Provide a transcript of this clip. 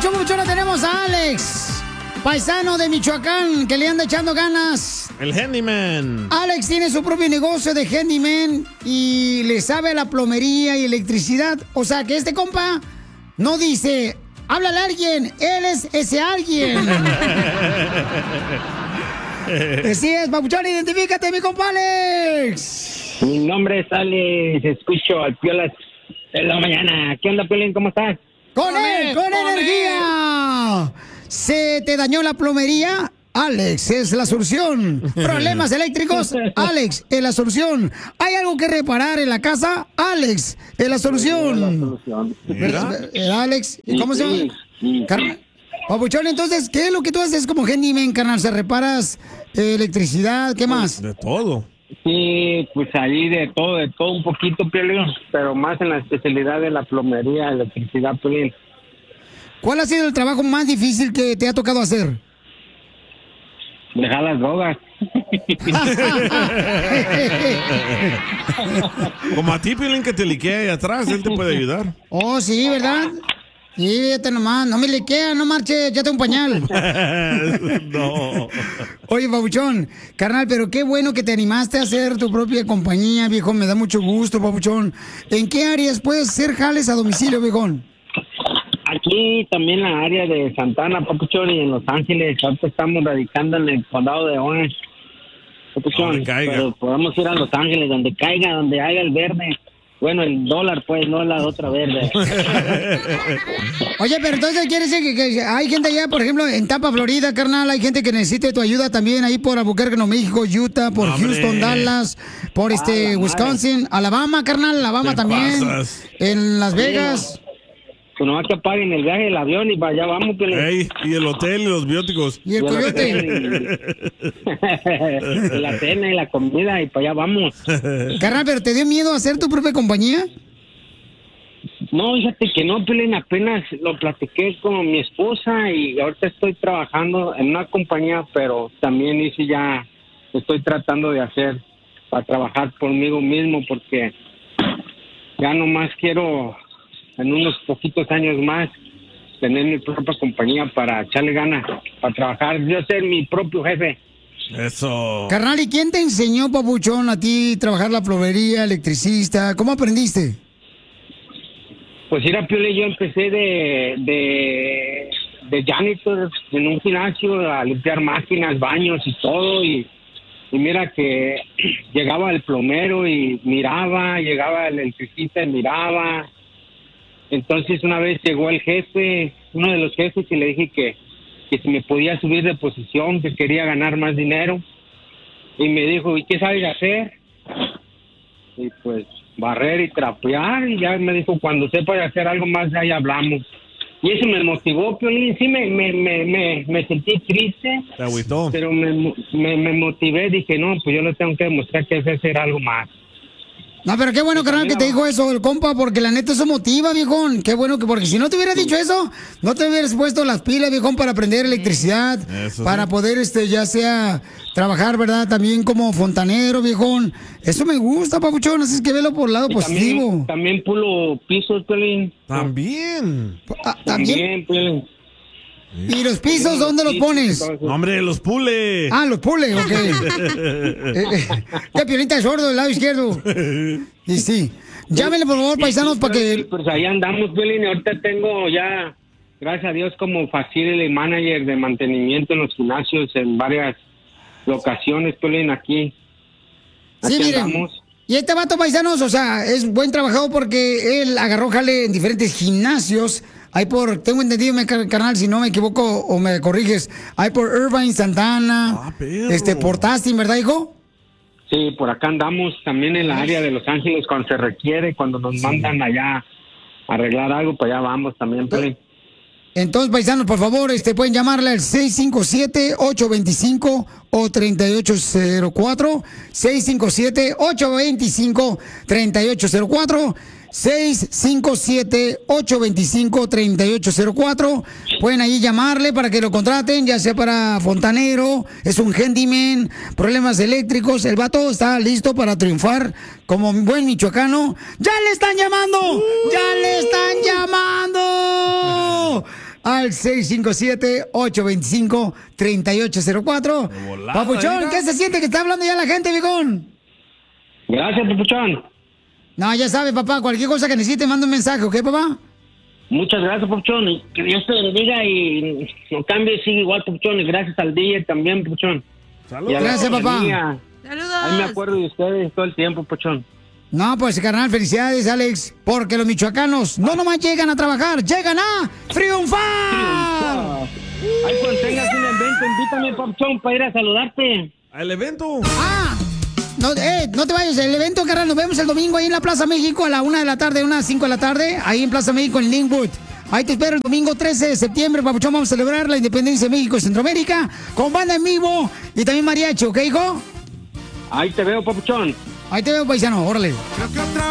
papuchona, tenemos a Alex, paisano de Michoacán, que le anda echando ganas. El handyman. Alex tiene su propio negocio de handyman y le sabe a la plomería y electricidad. O sea, que este compa no dice, háblale a alguien, él es ese alguien. Así es, papuchón, identifícate, mi compa Alex. Mi nombre es Alex, escucho al Piolas en la mañana. ¿Qué onda, Piolín? ¿Cómo estás? ¡Con él, con energía! ¿Se te dañó la plomería? Alex es la solución. ¿Problemas eléctricos? Alex es la solución. ¿Hay algo que reparar en la casa? Alex es la solución. Alex, ¿cómo se llama? Papuchón, entonces, ¿qué es lo que tú haces como handyman, carnal? ¿Se reparas electricidad? ¿Qué más? De todo. Sí, pues ahí de todo un poquito, Piolín, pero más en la especialidad de la plomería, electricidad, Piolín. ¿Cuál ha sido el trabajo más difícil que te ha tocado hacer? Dejar las drogas. Como a ti, Piolín, que te liquea ahí atrás, él te puede ayudar. Oh, sí, ¿verdad? Sí, fíjate nomás, no me liquea, no marche, échate un pañal. No. Oye, papuchón, carnal, pero qué bueno que te animaste a hacer tu propia compañía, viejo, me da mucho gusto, papuchón. ¿En qué áreas puedes hacer jales a domicilio, viejón? Aquí también en la área de Santana, papuchón, y en Los Ángeles. Ahorita estamos radicando en el condado de Orange, papuchón. Donde caiga. Pero podemos ir a Los Ángeles, donde caiga, donde haya el verde. Bueno, el dólar, pues, no la otra verde. Oye, pero entonces quiere decir que hay gente allá, por ejemplo, en Tampa, Florida, carnal, hay gente que necesite tu ayuda también ahí por Albuquerque, Nuevo México, Utah, por Houston, Dallas, por Wisconsin, Alabama, carnal, Alabama también, pasas? en Las Vegas. Pues nomás que paguen el viaje del avión y para allá vamos, Piolín. Ey, y el hotel y los bióticos. Y el coyote. La cena y la comida y para allá vamos. Carnal, ¿pero te dio miedo hacer tu propia compañía? No, fíjate que no, Piolín, apenas lo platiqué con mi esposa y ahorita estoy trabajando en una compañía, pero también ya estoy tratando de hacer para trabajar conmigo mismo porque ya nomás quiero en unos poquitos años más tener mi propia compañía para echarle ganas, para trabajar, yo ser mi propio jefe. Eso. Carnal, ¿y quién te enseñó, papuchón, a ti trabajar la plomería, electricista? ¿Cómo aprendiste? Pues era Piolín, yo empecé de janitor en un gimnasio a limpiar máquinas, baños y todo, y mira que llegaba el plomero y miraba, llegaba el electricista y miraba. Entonces una vez llegó el jefe, uno de los jefes, y le dije que si me podía subir de posición, que quería ganar más dinero. Y me dijo, ¿y qué sabes hacer? Y pues barrer y trapear, y ya me dijo, cuando sepa de hacer algo más, ahí hablamos. Y eso me motivó, Piolín. Sí, me sentí triste. Te agüitó. Pero me motivé, dije, no, pues yo le tengo que demostrar que es hacer algo más. No, pero qué bueno, carnal, que te dijo eso el compa, porque la neta eso motiva, viejón. Qué bueno que, porque si no te hubiera dicho eso, no te hubieras puesto las pilas, viejón, para aprender electricidad, Eso para sí. poder, ya sea, trabajar, ¿verdad? También como fontanero, viejón. Eso me gusta, papuchón, así es que velo por el lado Y positivo. también pulo pisos, Piolín. También. ¿También? Piolín. ¿Y los pisos dónde los pones? No, hombre, los pule. Ah, los pules, ok. Qué Piolín está sordo del lado izquierdo. Y sí. Llámenle, por favor, paisanos, para que... Pues ahí andamos, Piolín, y ahorita tengo ya, gracias a Dios, como facility manager de mantenimiento en los gimnasios en varias locaciones, Piolín, aquí. Sí, Aquí miren. andamos. Y este vato, paisanos, o sea, es buen trabajador porque él agarró jale en diferentes gimnasios. Hay tengo entendido, carnal, si no me equivoco o me corriges, hay por Irvine, Santana, perro. por Tustin, ¿verdad, hijo? Sí, por acá andamos también en la área de Los Ángeles cuando se requiere, cuando nos mandan allá a arreglar algo, pues allá vamos también, Piolín. Entonces, paisanos, por favor, pueden llamarle al 657-825 o 3804, 657-825-3804, 657-825-3804. Pueden ahí llamarle para que lo contraten, ya sea para fontanero, es un handyman, problemas eléctricos. El vato está listo para triunfar como un buen michoacano. ¡Ya le están llamando! ¡Ya le están llamando! al 657-825-3804. Papuchón, ¿qué se siente que está hablando ya la gente, viejón? Gracias, Papuchón. No, ya sabe, papá, cualquier cosa que necesite, manda un mensaje, ¿ok, papá? Muchas gracias, Papuchón. Y que Dios te bendiga y no cambie, sigue igual, Papuchón. Y gracias al DJ también, Papuchón. Saludos. Gracias, papá. ¡Saludos! Ahí me acuerdo de ustedes todo el tiempo, Papuchón. No, pues, carnal, felicidades, Alex, porque los michoacanos no nomás llegan a trabajar, llegan a triunfar. Ay, cuando tengas un evento, invítame, Papuchón, para ir a saludarte. ¿Al evento? No te vayas, el evento, carnal, nos vemos el domingo ahí en la Plaza México a la 1 de la tarde, 1 a 5 de la tarde, ahí en Plaza México en Linwood. Ahí te espero el domingo 13 de septiembre, Papuchón, vamos a celebrar la independencia de México y Centroamérica con banda en vivo y también mariachi, ¿ok, hijo? Ahí te veo, Papuchón. Ahí te veo, paisano, órale.